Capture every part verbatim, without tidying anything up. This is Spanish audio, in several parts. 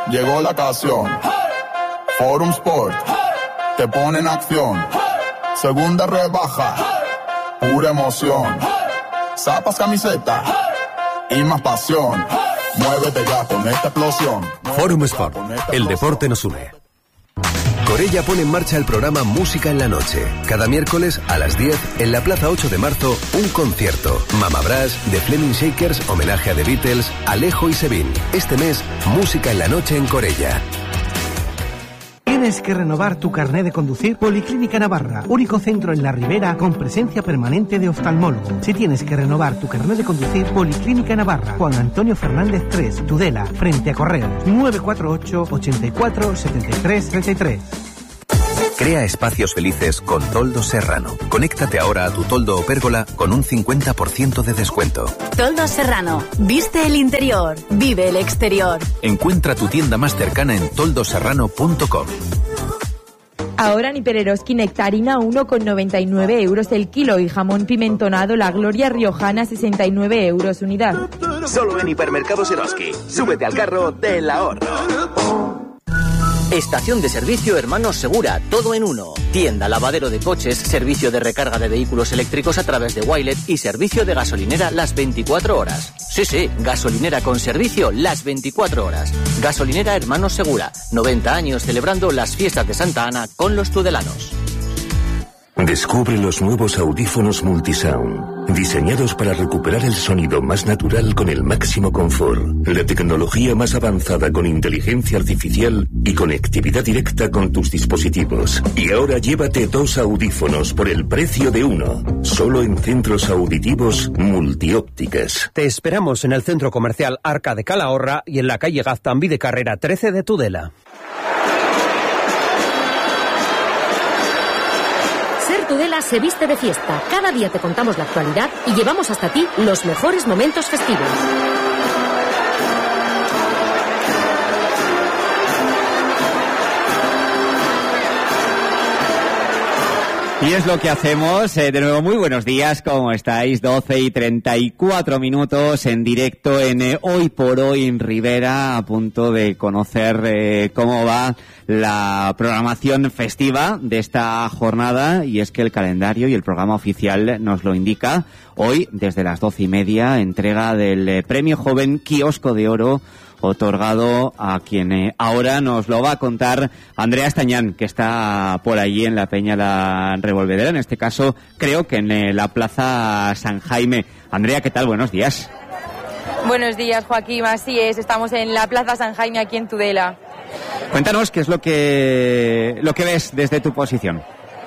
llegó la ocasión. Forum Sport te pone en acción. Segunda rebaja, pura emoción. Zapas, camiseta y más pasión. Muévete ya con esta explosión. Forum Sport, el deporte nos une. Corella pone en marcha el programa Música en la Noche. Cada miércoles a las diez, en la Plaza ocho de marzo, un concierto. Mama Brass, The Flaming Shakers, homenaje a The Beatles, Alejo y Sebin. Este mes, Música en la Noche en Corella. ¿Tienes que renovar tu carné de conducir? Policlínica Navarra, único centro en la Ribera con presencia permanente de oftalmólogo. Si tienes que renovar tu carné de conducir, Policlínica Navarra, Juan Antonio Fernández tres, Tudela, frente a Correos, nueve cuatro ocho, ochenta y cuatro, setenta y tres, treinta y tres. Crea espacios felices con Toldos Serrano. Conéctate ahora a tu toldo o pérgola con un cincuenta por ciento de descuento. Toldos Serrano. Viste el interior, vive el exterior. Encuentra tu tienda más cercana en toldos serrano punto com. Ahora en Hipereroski nectarina uno con noventa y nueve euros el kilo y jamón pimentonado La Gloria Riojana sesenta y nueve euros unidad. Solo en Hipermercados Eroski. Súbete al carro del ahorro. Estación de servicio Hermanos Segura, todo en uno. Tienda, lavadero de coches, servicio de recarga de vehículos eléctricos a través de Wilet y servicio de gasolinera las veinticuatro horas. Sí, sí, gasolinera con servicio las veinticuatro horas. Gasolinera Hermanos Segura, noventa años celebrando las fiestas de Santa Ana con los tudelanos. Descubre los nuevos audífonos Multisound, diseñados para recuperar el sonido más natural con el máximo confort, la tecnología más avanzada con inteligencia artificial y conectividad directa con tus dispositivos. Y ahora llévate dos audífonos por el precio de uno, solo en centros auditivos Multiópticas. Te esperamos en el centro comercial Arca de Calahorra y en la calle Gaztambí de Carrera trece de Tudela. Tudela se viste de fiesta. Cada día te contamos la actualidad y llevamos hasta ti los mejores momentos festivos. Y es lo que hacemos. Eh, de nuevo, muy buenos días. ¿Cómo estáis? doce y treinta y cuatro minutos en directo en eh, Hoy por Hoy en Ribera, a punto de conocer eh, cómo va la programación festiva de esta jornada. Y es que el calendario y el programa oficial nos lo indica. Hoy, desde las doce y media, entrega del eh, Premio Joven Kiosco de Oro, otorgado a quien eh, ahora nos lo va a contar Andrea Estañán, que está por allí en la Peña La Revolvedera, en este caso creo que en eh, la Plaza San Jaime. Andrea, ¿qué tal? Buenos días. Buenos días, Joaquín, así es, estamos en la Plaza San Jaime aquí en Tudela. Cuéntanos qué es lo que, lo que ves desde tu posición.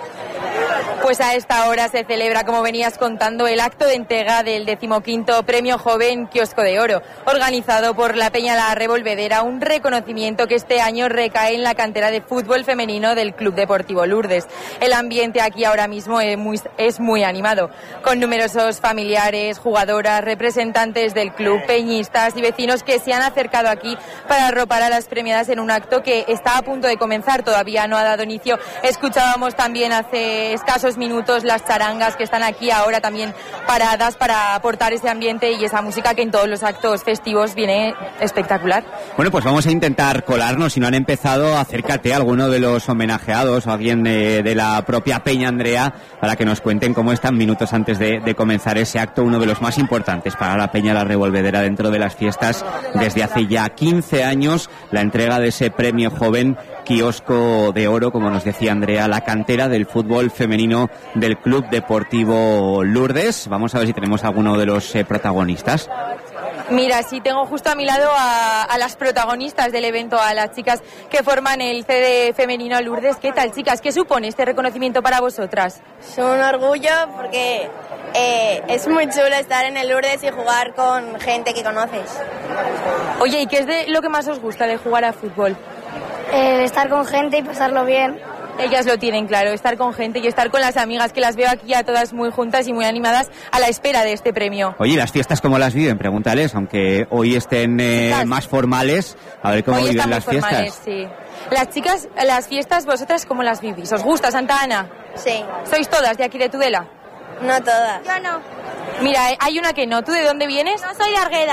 Pues a esta hora se celebra, como venías contando, el acto de entrega del decimoquinto Premio Joven Kiosco de Oro, organizado por la Peña La Revolvedera, un reconocimiento que este año recae en la cantera de fútbol femenino del Club Deportivo Lourdes. El ambiente aquí ahora mismo es muy, es muy animado, con numerosos familiares, jugadoras, representantes del club, peñistas y vecinos que se han acercado aquí para arropar a las premiadas en un acto que está a punto de comenzar, todavía no ha dado inicio. Escuchábamos también hace escasos minutos las charangas que están aquí ahora también paradas para aportar ese ambiente y esa música que en todos los actos festivos viene espectacular. Bueno, pues vamos a intentar colarnos. Si no han empezado, acércate a alguno de los homenajeados o alguien de, de la propia Peña Andrea para que nos cuenten cómo están minutos antes de, de comenzar ese acto, uno de los más importantes para la Peña La Revolvedera dentro de las fiestas desde hace ya quince años, la entrega de ese premio joven Kiosco de Oro, como nos decía Andrea, la cantera del fútbol femenino del Club Deportivo Lourdes. Vamos a ver si tenemos alguno de los eh, protagonistas. Mira, sí, tengo justo a mi lado a, a las protagonistas del evento, a las chicas que forman el C D femenino Lourdes. ¿Qué tal, chicas? ¿Qué supone este reconocimiento para vosotras? Es un orgullo porque eh, es muy chulo estar en el Lourdes y jugar con gente que conoces. Oye, ¿y qué es de lo que más os gusta de jugar a fútbol? Eh, estar con gente y pasarlo bien. Ellas lo tienen claro, estar con gente y estar con las amigas, que las veo aquí a todas muy juntas y muy animadas a la espera de este premio. Oye, ¿las fiestas cómo las viven? Pregúntales, aunque hoy estén eh, más formales, a ver cómo hoy viven las formales, fiestas. Sí. Las chicas, las fiestas, ¿vosotras cómo las vivís? ¿Os gusta Santa Ana? Sí. ¿Sois todas de aquí de Tudela? No todas. Yo no. Mira, hay una que no. ¿Tú de dónde vienes? No, soy de Arguedas.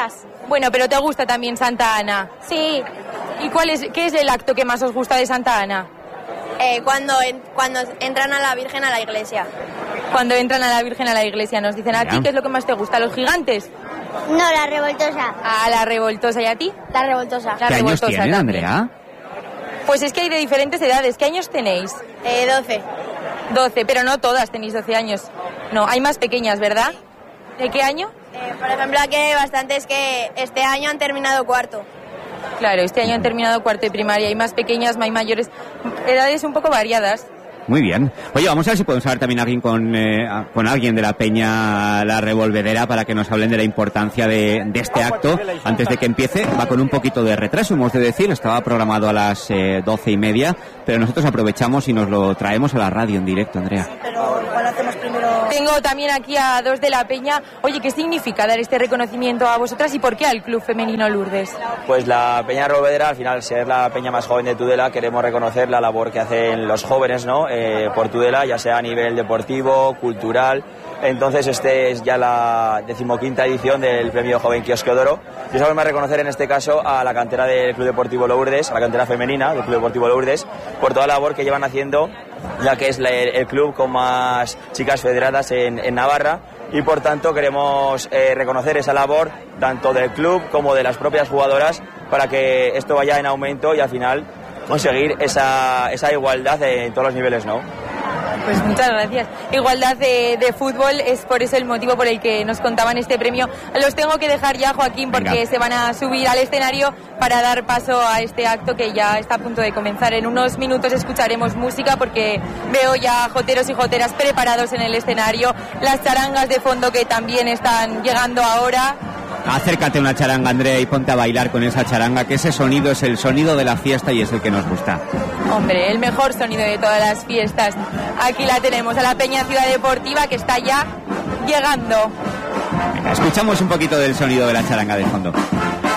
Bueno, pero ¿te gusta también Santa Ana? Sí. ¿Y cuál es, qué es el acto que más os gusta de Santa Ana? Eh, cuando, en, cuando entran a la Virgen a la iglesia. Cuando entran a la Virgen a la iglesia, nos dicen, ¿a Ya. ti qué es lo que más te gusta? ¿Los gigantes? No, la revoltosa. A la revoltosa. ¿Y a ti? La revoltosa. La ¿Qué años revoltosa tienen, también. Andrea? Pues es que hay de diferentes edades. ¿Qué años tenéis? Eh, doce. doce, pero no todas tenéis doce años. No, hay más pequeñas, ¿verdad? ¿De qué año? Eh, por ejemplo, aquí hay bastantes que este año han terminado cuarto. Claro, este año han terminado cuarto de primaria. Hay más pequeñas, hay mayores. Edades un poco variadas. Muy bien. Oye, vamos a ver si podemos hablar también alguien con, eh, con alguien de la Peña La Revolvedera para que nos hablen de la importancia de, de este acto. Antes de que empiece, va con un poquito de retraso, hemos de decir. Estaba programado a las eh, doce y media, pero nosotros aprovechamos y nos lo traemos a la radio en directo, Andrea. Pero igual hacemos primero... Tengo también aquí a dos de la Peña. Oye, ¿qué significa dar este reconocimiento a vosotras y por qué al Club Femenino Lourdes? Pues la Peña Revolvedera, al final, ser la peña más joven de Tudela, queremos reconocer la labor que hacen los jóvenes, ¿no? Eh, por Tudela, ya sea a nivel deportivo, cultural. Entonces, este es ya la decimoquinta edición del Premio Joven Kiosco de Oro. Y eso me a reconocer en este caso a la cantera del Club Deportivo Lourdes, a la cantera femenina del Club Deportivo Lourdes, por toda la labor que llevan haciendo, ya que es la, el, el club con más chicas federadas en, en Navarra. Y por tanto queremos eh, reconocer esa labor tanto del club como de las propias jugadoras para que esto vaya en aumento y al final conseguir esa, esa igualdad en todos los niveles, ¿no? Pues muchas gracias. Igualdad de, de fútbol es por eso el motivo por el que nos contaban este premio. Los tengo que dejar ya, Joaquín, porque Venga. se van a subir al escenario para dar paso a este acto que ya está a punto de comenzar. En unos minutos escucharemos música porque veo ya joteros y joteras preparados en el escenario. Las charangas de fondo que también están llegando ahora. Acércate a una charanga, Andrea, y ponte a bailar con esa charanga, que ese sonido es el sonido de la fiesta y es el que nos gusta. Hombre, el mejor sonido de todas las fiestas. Aquí la tenemos, a la Peña Ciudad Deportiva, que está ya llegando. Venga, escuchamos un poquito del sonido de la charanga de fondo.